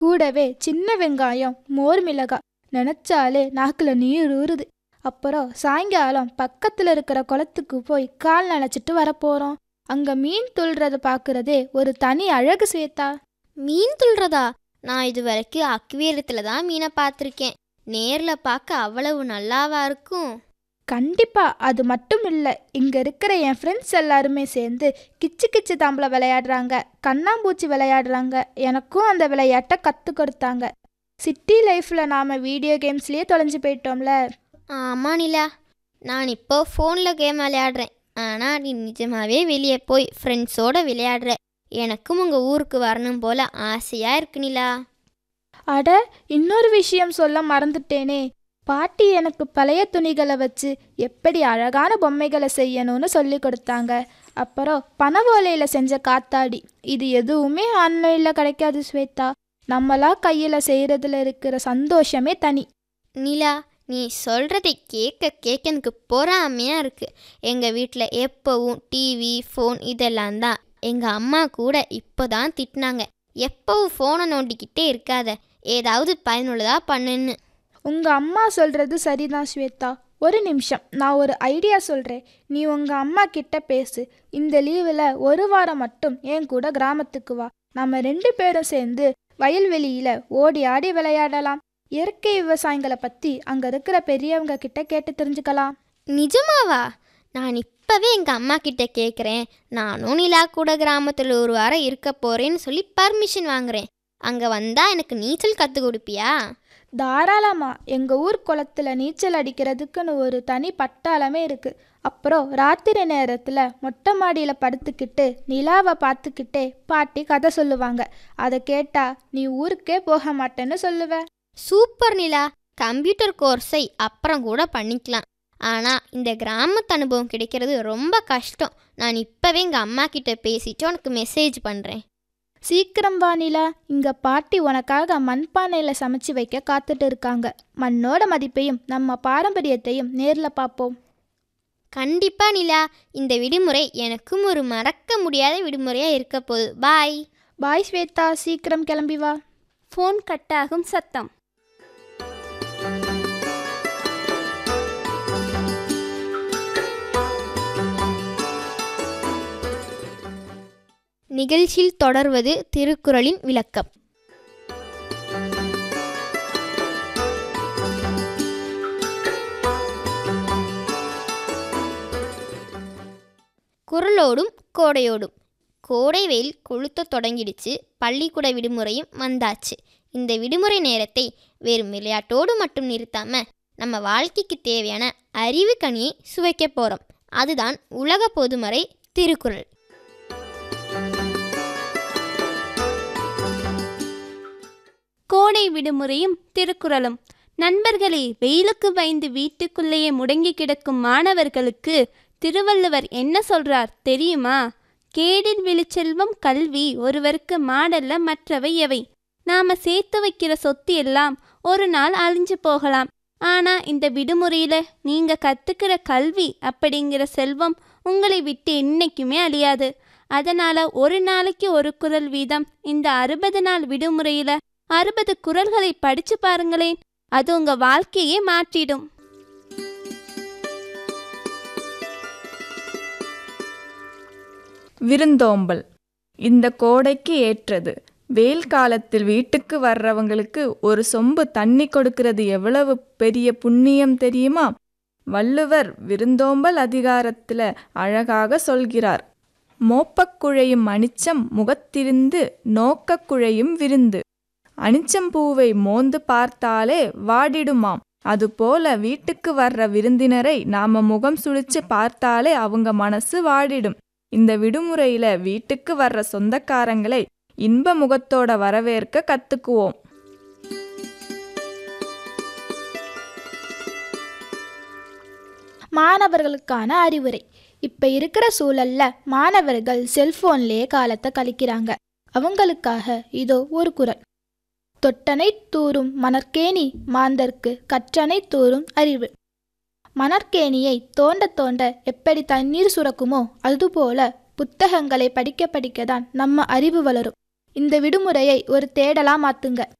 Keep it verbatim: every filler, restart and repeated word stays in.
கூடவே சின்ன வெங்காயம், மோர் மிளகாய், நினச்சாலே நாக்கில் நீர் ஊறுது. அப்புறம் சாயங்காலம் பக்கத்தில் இருக்கிற குளத்துக்கு போய் கால் நனைச்சிட்டு வரப்போகிறோம். அங்கே மீன் துள்ளுறத பார்க்குறதே ஒரு தனி அழகு ஸ்வேதா. மீன் துள்ளுறதா? நான் இது வரைக்கும் அக்வேரியத்தில் தான் மீனை பார்த்துருக்கேன். நேரில் பார்க்க அவ்வளவு நல்லாவா இருக்கும்? கண்டிப்பா. அது மட்டும் இல்லை, இங்கே இருக்கிற என் ஃப்ரெண்ட்ஸ் எல்லாருமே சேர்ந்து கிச்சு கிச்சு தாம்பளை விளையாடுறாங்க, கண்ணாம்பூச்சி விளையாடுறாங்க. எனக்கும் அந்த விளையாட்டை கற்றுக் கொடுத்தாங்க. சிட்டி லைஃப்பில் நாம் வீடியோ கேம்ஸ்லேயே தொலைஞ்சு போயிட்டோம்ல. ஆமாம் நிலா, நான் இப்போ ஃபோனில் கேம் விளையாடுறேன். ஆனால் நீ நிஜமாகவே வெளியே போய் ஃப்ரெண்ட்ஸோடு விளையாடுற. எனக்கும் உங்கள் ஊருக்கு வரணும் போல் ஆசையாக இருக்கு நிலா. அட, இன்னொரு விஷயம் சொல்ல மறந்துட்டேனே. பாட்டி எனக்கு பழைய துணிகளை வச்சு எப்படி அழகான பொம்மைகளை செய்யணும்னு சொல்லி கொடுத்தாங்க. அப்புறம் பனவோலையில் செஞ்ச காத்தாடி. இது எதுவுமே ஆன்லைனில் கிடைக்காது ஸ்வேதா. நம்மளா கையில் செய்கிறதுல இருக்கிற சந்தோஷமே தனி. நிலா, நீ சொல்கிறதை கேட்க கேட்க எனக்கு பொறாமையாக இருக்குது. எங்கள் வீட்டில் எப்போவும் டிவி, ஃபோன் இதெல்லாம் தான். எங்கள் அம்மா கூட இப்போ தான் திட்டினாங்க, எப்போவும் ஃபோனை நோண்டிக்கிட்டே இருக்காத, ஏதாவது பயனுள்ளதாக பண்ணுன்னு. உங்கள் அம்மா சொல்கிறது சரிதான் ஸ்வேதா. ஒரு நிமிஷம், நான் ஒரு ஐடியா சொல்கிறேன். நீ உங்கள் அம்மா கிட்ட பேசு. இந்த லீவில் ஒரு வாரம் மட்டும் என் கூட கிராமத்துக்கு வா. நம்ம ரெண்டு பேரும் சேர்ந்து வயல்வெளியில் ஓடி ஆடி விளையாடலாம். இயற்கை விவசாயங்களை பற்றி அங்கே இருக்கிற பெரியவங்க கிட்ட கேட்டு தெரிஞ்சுக்கலாம். நிஜமாவா? நான் இப்போவே எங்கள் அம்மா கிட்ட கேட்குறேன். நானும் நிலா கூட கிராமத்தில் ஒரு வாரம் இருக்க போகிறேன்னு சொல்லி பர்மிஷன் வாங்குறேன். அங்கே வந்தால் எனக்கு நீச்சல் கற்றுக் கொடுப்பியா? தாராளமா. எங்கள் ஊர் குளத்தில் நீச்சல் அடிக்கிறதுக்குன்னு ஒரு தனி பட்டாளமே இருக்குது. அப்புறம் ராத்திரி நேரத்தில் மொட்டை மாடியில் படுத்துக்கிட்டு நிலாவை பார்த்துக்கிட்டே பாட்டி கதை சொல்லுவாங்க. அதை கேட்டால் நீ ஊருக்கே போக மாட்டேன்னு சொல்லுவேன். சூப்பர் நிலா, கம்ப்யூட்டர் கோர்ஸை அப்புறம் கூட பண்ணிக்கலாம். ஆனால் இந்த கிராமத்து அனுபவம் கிடைக்கிறது ரொம்ப கஷ்டம். நான் இப்போவே எங்கள் அம்மா கிட்ட பேசிட்டு உனக்கு மெசேஜ் பண்ணுறேன். சீக்கிரம் வா நிலா. இங்கே பாட்டி உனக்காக மண்பானையில் சமைச்சு வைக்க காத்துட்டு இருக்காங்க. மண்ணோட மதிப்பையும் நம்ம பாரம்பரியத்தையும் நேரில் பார்ப்போம். கண்டிப்பாக நிலா, இந்த விடுமுறை எனக்கும் ஒரு மறக்க முடியாத விடுமுறையாக இருக்க போகுது. பாய். பாய் ஸ்வேதா, சீக்கிரம் கிளம்பி வா. ஃபோன் கட்டாகும் சத்தம். நிகழ்ச்சியில் தொடர்வது திருக்குறளின் விளக்கம். குறளோடும் கோடையோடும். கோடை வெயில் கொளுத்த தொடங்கிடுச்சு. பள்ளிக்கூட விடுமுறையும் வந்தாச்சு. இந்த விடுமுறை நேரத்தை வெறும் விளையாட்டோடு மட்டும் நிறுத்தாம நம்ம வாழ்க்கைக்கு தேவையான அறிவு கனியை சுவைக்க போகிறோம். அதுதான் உலக பொதுமறை திருக்குறள். கோடை விடுமுறையும் திருக்குறளும். நண்பர்களே, வெயிலுக்கு பயந்து வீட்டுக்குள்ளேயே முடங்கி கிடக்கும் மாணவர்களுக்கு திருவள்ளுவர் என்ன சொல்றார் தெரியுமா? கேடில் விழுச்செல்வம் கல்வி, ஒருவருக்கு மாடல்ல மற்றவை எவை. நாம சேர்த்து வைக்கிற சொத்து எல்லாம் ஒரு நாள் அழிஞ்சு போகலாம். ஆனா இந்த விடுமுறையில நீங்க கத்துக்கிற கல்வி அப்படிங்கிற செல்வம் உங்களை விட்டு என்னைக்குமே அழியாது. அதனால ஒரு நாளைக்கு ஒரு குறள் வீதம் இந்த அறுபது நாள் விடுமுறையில அறுபது குறள்களை படிச்சு பாருங்களேன். அது உங்க வாழ்க்கையே மாற்றிடும். விருந்தோம்பல் இந்த கோடைக்கு ஏற்றது. வெயில் காலத்தில் வீட்டுக்கு வர்றவங்களுக்கு ஒரு சொம்பு தண்ணி கொடுக்கிறது எவ்வளவு பெரிய புண்ணியம் தெரியுமா? வள்ளுவர் விருந்தோம்பல் அதிகாரத்தில் அழகாக சொல்கிறார். மோப்பக்குழையும் அனிச்சம் முகத்திருந்து நோக்கக்குழையும் விருந்து. அனிச்சம்பூவை மோந்து பார்த்தாலே வாடிடுமாம். அதுபோல வீட்டுக்கு வர்ற விருந்தினரை நாம முகம் சுழிச்சு பார்த்தாலே அவங்க மனசு வாடிடும். இந்த விடுமுறையில வீட்டுக்கு வர்ற சொந்தக்காரங்களை இன்ப முகத்தோட வரவேற்க கத்துக்குவோம். மாணவர்களுக்கான அறிவுரை. இப்போ இருக்கிற சூழல்ல மாணவர்கள் செல்போன்லேயே காலத்தை கழிக்கிறாங்க. அவங்களுக்காக இதோ ஒரு குறள். தொட்டனை தூரும் மணற்கேணி மாந்தர்க்கு கற்றனை தூரும் அறிவு. மணற்கேணியை தோண்ட தோண்ட எப்படி தண்ணீர் சுரக்குமோ அதுபோல புத்தகங்களை படிக்க படிக்கதான் நம்ம அறிவு வளரும். இந்த விடுமுறையை ஒரு தேடலா மாத்துங்க.